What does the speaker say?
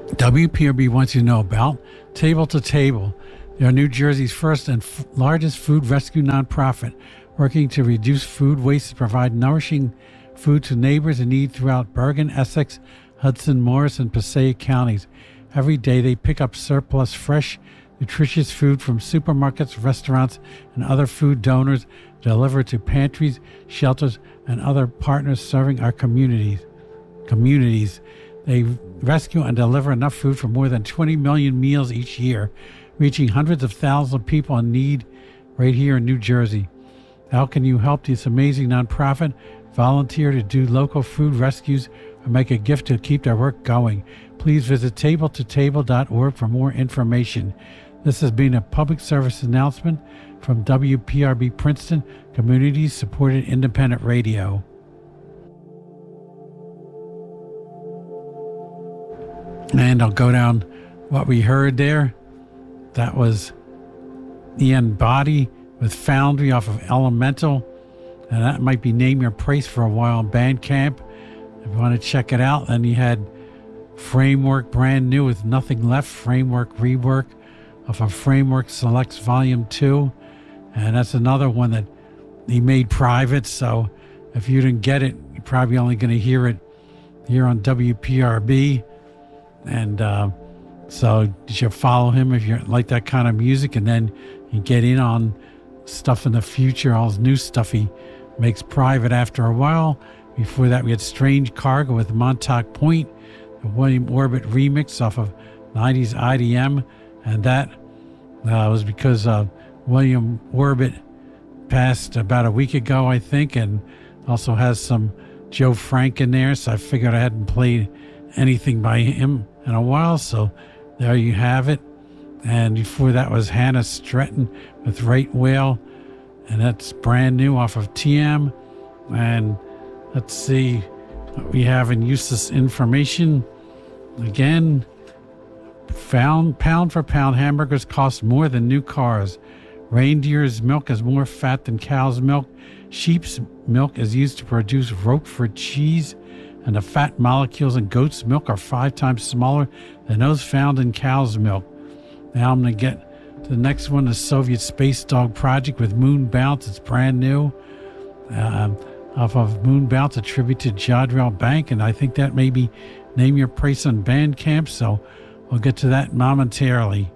WPRB wants you to know about Table to Table. They are New Jersey's first and largest food rescue nonprofit, working to reduce food waste and provide nourishing food to neighbors in need throughout Bergen, Essex, Hudson, Morris, and Passaic counties. Every day they pick up surplus, fresh, nutritious food from supermarkets, restaurants, and other food donors, deliver to pantries, shelters, and other partners serving our communities. They rescue and deliver enough food for more than 20 million meals each year, reaching hundreds of thousands of people in need right here in New Jersey. How can you help this amazing nonprofit? Volunteer to do local food rescues or make a gift to keep their work going. Please visit tabletotable.org for more information. This has been a public service announcement from WPRB Princeton, community-supported independent radio. And I'll go down what we heard there. That was Ian Body with Foundry off of Elemental. And that might be Name Your Price for a while on Bandcamp. If you want to check it out. Then you had Framework Brand New with Nothing Left, Framework Rework off of Framework Selects Volume 2. And that's another one that he made private. So if you didn't get it, you're probably only going to hear it here on WPRB. And so you should follow him if you like that kind of music, and then you get in on stuff in the future, all his new stuff he makes private after a while. Before that, we had Strange Cargo with Montauk Point, the William Orbit remix off of 90s IDM, and that was because William Orbit passed about a week ago, I think, and also has some Joe Frank in there, so I figured I hadn't played anything by him in a while, so there you have it. And before that was Hannah Stretton with Right Whale, and that's brand new off of TM. And let's see what we have in useless information. Again, pound for pound hamburgers cost more than new cars. Reindeer's milk has more fat than cow's milk. Sheep's milk is used to produce Roquefort cheese, and the fat molecules in goat's milk are 5 times smaller than those found in cow's milk. Now I'm going to get to the next one, the Soviet Space Dog Project with Moon Bounce. It's brand new. Off of Moon Bounce, a tribute to Jodrell Bank, and I think that may be Name Your Price on Bandcamp, so we'll get to that momentarily.